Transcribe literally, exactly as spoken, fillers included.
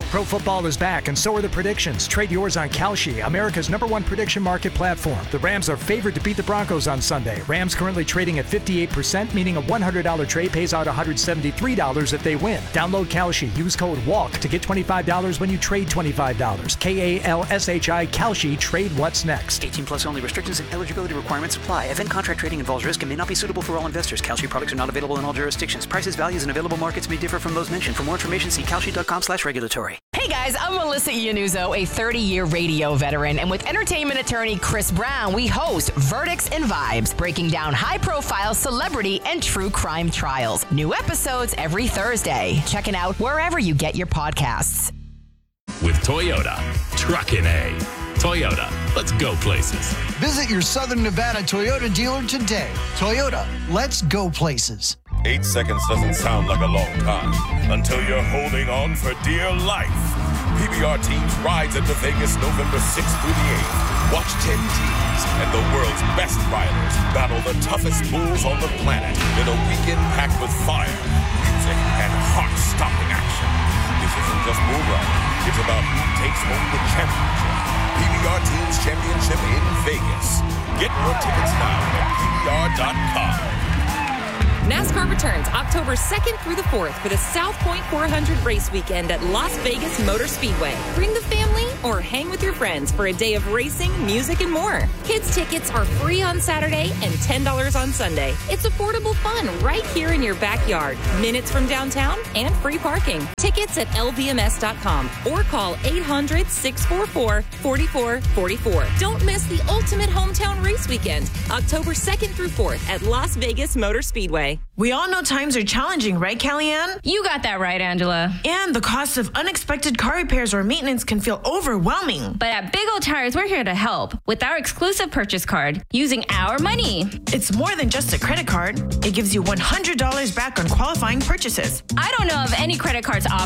Pro football is back, and so are the predictions. Trade yours on Kalshi, America's number one prediction market platform. The Rams are favored to beat the Broncos on Sunday. Rams currently trading at fifty-eight percent, meaning a one hundred dollars trade pays out one hundred seventy-three dollars if they win. Download Kalshi. Use code WALK to get twenty-five dollars when you trade twenty-five dollars. K A L S H I, Kalshi. Trade what's next. eighteen plus only. Restrictions and eligibility requirements apply. Event contract trading involves risk and may not be suitable for all investors. Kalshi products are not available in all jurisdictions. Prices, values, and available markets may differ from those mentioned. For more information, see kalshi.com slash regulatory. Hey guys, I'm Melissa Iannuzzo, a thirty-year radio veteran, and with entertainment attorney Chris Brown, we host Verdicts and Vibes, breaking down high-profile celebrity and true crime trials. New episodes every Thursday. Check it out wherever you get your podcasts. With Toyota, truckin' A. Toyota, let's go places. Visit your Southern Nevada Toyota dealer today. Toyota, let's go places. Eight seconds doesn't sound like a long time until you're holding on for dear life. P B R Teams rides into Vegas November sixth through the eighth. Watch ten teams and the world's best riders battle the toughest bulls on the planet in a weekend packed with fire, music, and heart-stopping action. This isn't just bull riding. It's about who takes home the championship. P B R Teams Championship in Vegas. Get your tickets now at P B R dot com. NASCAR returns October second through the fourth for the South Point four hundred race weekend at Las Vegas Motor Speedway. Bring the family or hang with your friends for a day of racing, music, and more. Kids tickets are free on Saturday and ten dollars on Sunday. It's affordable fun right here in your backyard, minutes from downtown, and free parking. Tickets at L V M S dot com or call eight hundred, six four four, four four four four. Don't miss the ultimate hometown race weekend, October second through fourth at Las Vegas Motor Speedway. We all know times are challenging, right, Kellyanne? You got that right, Angela. And the cost of unexpected car repairs or maintenance can feel overwhelming. But at Big O Tires, we're here to help with our exclusive purchase card using our money. It's more than just a credit card. It gives you one hundred dollars back on qualifying purchases. I don't know of any credit cards offered